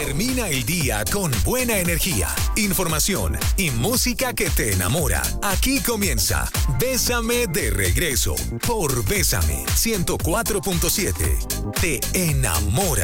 Termina el día con buena energía, información y música que te enamora. Aquí comienza Bésame de Regreso por Bésame 104.7. Te enamora.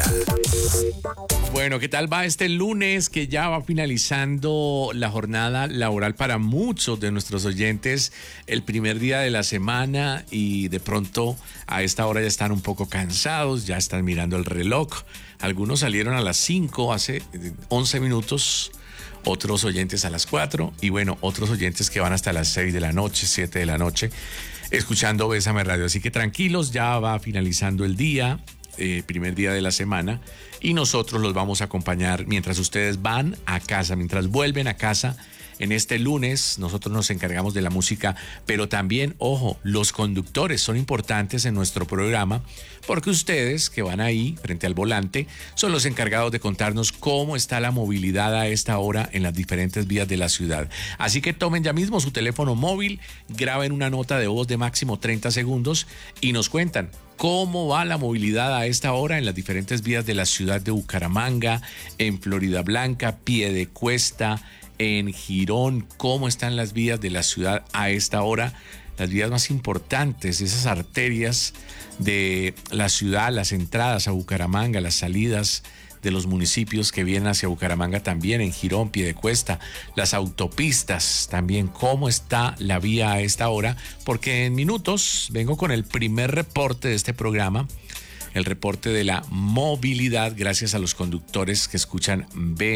Bueno, ¿qué tal va este lunes que ya va finalizando la jornada laboral para muchos de nuestros oyentes? El primer día de la semana y de pronto a esta hora ya están un poco cansados, ya están mirando el reloj. Algunos salieron a las 5, hace 11 minutos, otros oyentes a las 4 y bueno, otros oyentes que van hasta las 6 de la noche, 7 de la noche, escuchando Bésame Radio. Así que tranquilos, ya va finalizando el día. Primer día de la semana y nosotros los vamos a acompañar mientras ustedes van a casa, mientras vuelven a casa. En este lunes nosotros nos encargamos de la música, pero también, ojo, los conductores son importantes en nuestro programa porque ustedes que van ahí frente al volante son los encargados de contarnos cómo está la movilidad a esta hora en las diferentes vías de la ciudad. Así que tomen ya mismo su teléfono móvil, graben una nota de voz de máximo 30 segundos y nos cuentan cómo va la movilidad a esta hora en las diferentes vías de la ciudad de Bucaramanga, en Floridablanca, Piedecuesta, en Girón. Cómo están las vías de la ciudad a esta hora, las vías más importantes, esas arterias de la ciudad, las entradas a Bucaramanga, las salidas de los municipios que vienen hacia Bucaramanga también, en Girón, Piedecuesta, las autopistas también, cómo está la vía a esta hora, porque en minutos vengo con el primer reporte de este programa, el reporte de la movilidad gracias a los conductores que escuchan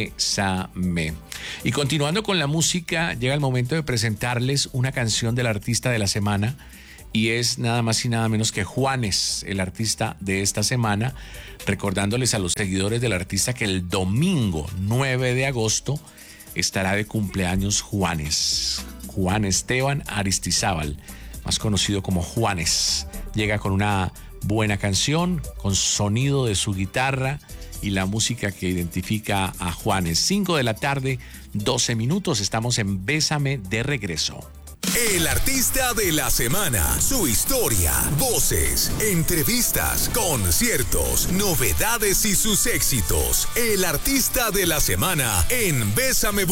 Bésame. Y continuando con la música, llega el momento de presentarles una canción del artista de la semana, y es nada más y nada menos que Juanes, el artista de esta semana, recordándoles a los seguidores del artista que el domingo 9 de agosto estará de cumpleaños Juanes. Juan Esteban Aristizábal, más conocido como Juanes. Llega con una buena canción, con sonido de su guitarra y la música que identifica a Juanes. 5 de la tarde, 12 minutos, estamos en Bésame de Regreso. El artista de la semana, su historia, voces, entrevistas, conciertos, novedades y sus éxitos. El artista de la semana en Bésame